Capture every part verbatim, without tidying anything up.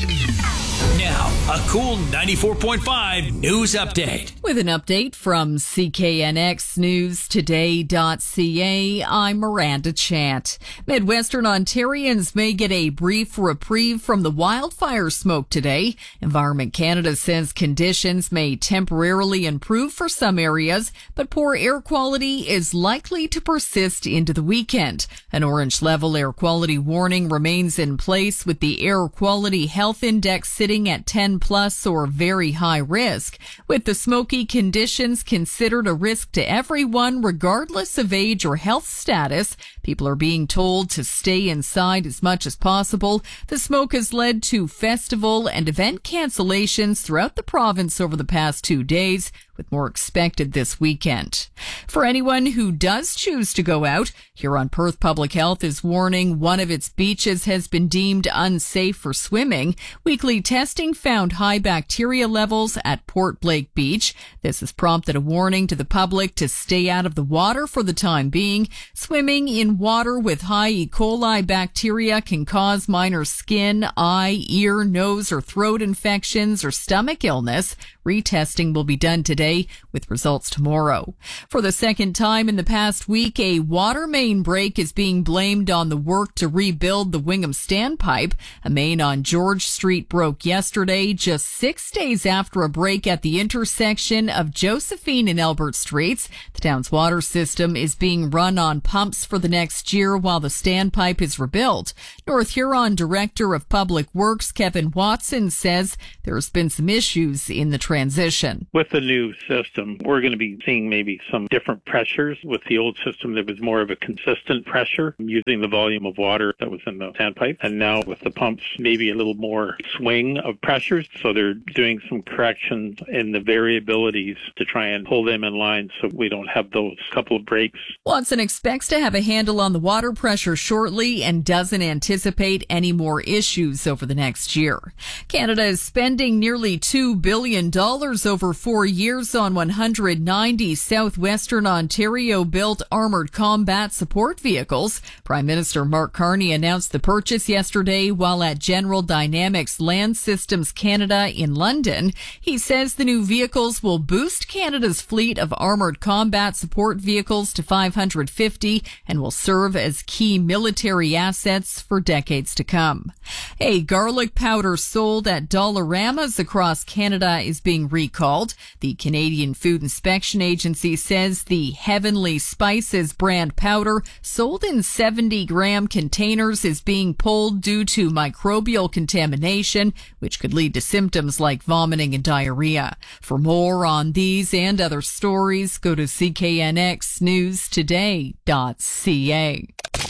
Now, a cool ninety-four point five news update. With an update from C K N X News Today dot C A, I'm Miranda Chant. Midwestern Ontarians may get a brief reprieve from the wildfire smoke today. Environment Canada says conditions may temporarily improve for some areas, but poor air quality is likely to persist into the weekend. An orange level air quality warning remains in place, with the Air Quality Health Index sitting at ten plus or very high risk, with the smoky conditions considered a risk to everyone regardless of age or health status. People are being told to stay inside as much as possible. The smoke has led to festival and event cancellations throughout the province over the past two days, with more expected this weekend. For anyone who does choose to go out, Huron Perth Public Health is warning one of its beaches has been deemed unsafe for swimming. Weekly testing found high bacteria levels at Port Blake Beach. This has prompted a warning to the public to stay out of the water for the time being. Swimming in water with high E. coli bacteria can cause minor skin, eye, ear, nose, or throat infections or stomach illness. Retesting will be done today, with results tomorrow. For the second time in the past week, a water main break is being blamed on the work to rebuild the Wingham Standpipe. A main on George Street broke yesterday, just six days after a break at the intersection of Josephine and Albert Streets. The town's water system is being run on pumps for the next year while the standpipe is rebuilt. North Huron Director of Public Works Kevin Watson says there's been some issues in the transition. With the new system, we're going to be seeing maybe some different pressures. With the old system, there was more of a consistent pressure using the volume of water that was in the standpipe. And now with the pumps, maybe a little more swing of pressures. So they're doing some corrections in the variabilities to try and pull them in line so we don't have those couple of breaks. Watson expects to have a handle on the water pressure shortly and doesn't anticipate any more issues over the next year. Canada is spending nearly two billion dollars over four years on one hundred ninety Southwestern Ontario-built armored combat support vehicles. Prime Minister Mark Carney announced the purchase yesterday while at General Dynamics Land Systems Canada in London. He says the new vehicles will boost Canada's fleet of armored combat support vehicles to five hundred fifty and will serve as key military assets for decades to come. A garlic powder sold at Dollaramas across Canada is being recalled. The Canadian Food Inspection Agency says the Heavenly Spices brand powder sold in seventy gram containers is being pulled due to microbial contamination, which could lead to symptoms like vomiting and diarrhea. For more on these and other stories, go to C K N X News Today dot C A.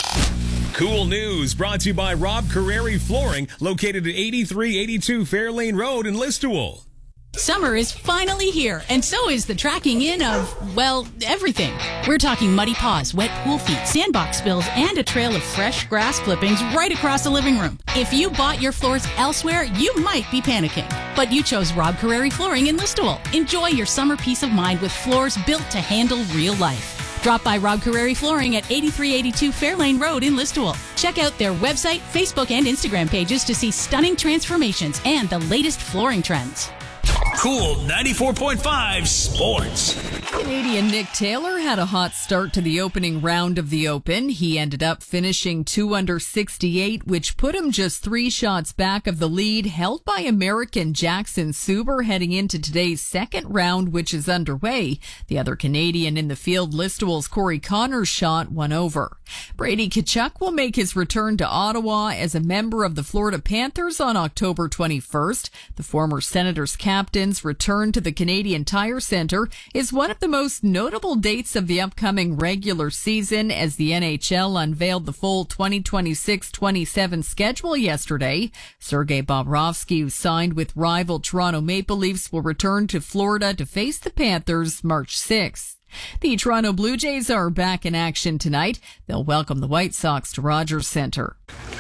Cool news brought to you by Rob Carreri Flooring, located at eighty-three eighty-two Fairlane Road in Listowel. Summer is finally here, and so is the tracking in of, well, everything. We're talking muddy paws, wet pool feet, sandbox spills, and a trail of fresh grass clippings right across the living room. If you bought your floors elsewhere, you might be panicking. But you chose Rob Carreri Flooring in Listowel. Enjoy your summer peace of mind with floors built to handle real life. Drop by Rob Carreri Flooring at eighty-three eighty-two Fairlane Road in Listowel. Check out their website, Facebook, and Instagram pages to see stunning transformations and the latest flooring trends. Cool ninety-four point five Sports. Canadian Nick Taylor had a hot start to the opening round of the Open. He ended up finishing two under sixty-eight, which put him just three shots back of the lead held by American Jackson Suber heading into today's second round, which is underway. The other Canadian in the field, Listowel's Corey Connors, shot one over. Brady Tkachuk will make his return to Ottawa as a member of the Florida Panthers on October twenty-first. The former Senators captain's return to the Canadian Tire Centre is one of the most notable dates of the upcoming regular season, as the N H L unveiled the full twenty twenty-six twenty-seven schedule yesterday. Sergei Bobrovsky, who signed with rival Toronto Maple Leafs, will return to Florida to face the Panthers March sixth. The Toronto Blue Jays are back in action tonight. They'll welcome the White Sox to Rogers Centre.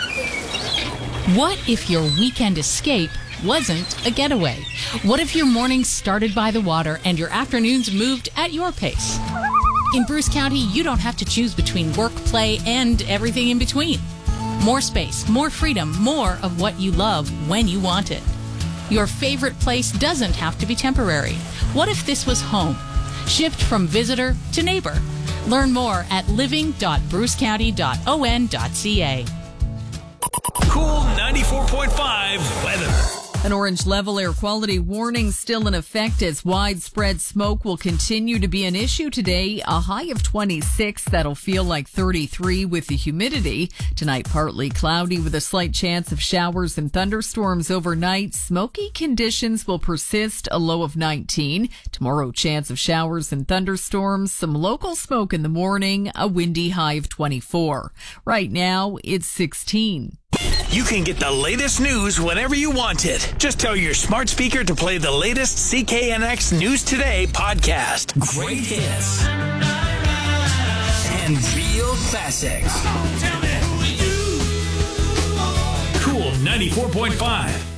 What if your weekend escape wasn't a getaway? What if your mornings started by the water and your afternoons moved at your pace? In Bruce County, you don't have to choose between work, play, and everything in between. More space, more freedom, more of what you love when you want it. Your favorite place doesn't have to be temporary. What if this was home? Shift from visitor to neighbor. Learn more at living dot bruce county dot o n dot c a. Cool ninety-four point five weather. An orange level air quality warning still in effect as widespread smoke will continue to be an issue today. A high of twenty-six. That'll feel like thirty-three with the humidity. Tonight, partly cloudy with a slight chance of showers and thunderstorms overnight. Smoky conditions will persist. A low of nineteen. Tomorrow, chance of showers and thunderstorms. Some local smoke in the morning. A windy high of twenty-four. Right now, it's sixteen. You can get the latest news whenever you want it. Just tell your smart speaker to play the latest C K N X News Today podcast. Great hits and real classics. Cool ninety-four point five.